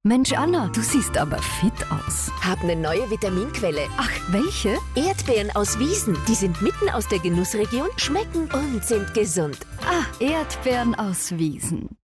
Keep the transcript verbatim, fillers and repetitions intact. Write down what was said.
Mensch, Anna, du siehst aber fit aus. Hab eine neue Vitaminquelle. Ach, welche? Erdbeeren aus Wiesen. Die sind mitten aus der Genussregion, schmecken und sind gesund. Ah, Erdbeeren aus Wiesen.